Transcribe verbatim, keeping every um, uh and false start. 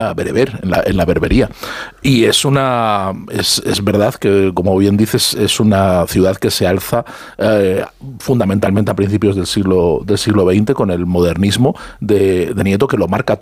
bereber, en la, en la berbería. Y es una es, es verdad que, como bien dices, es una ciudad que se alza eh, fundamentalmente a principios del siglo del siglo veinte con el modernismo de, de Nieto, que lo marca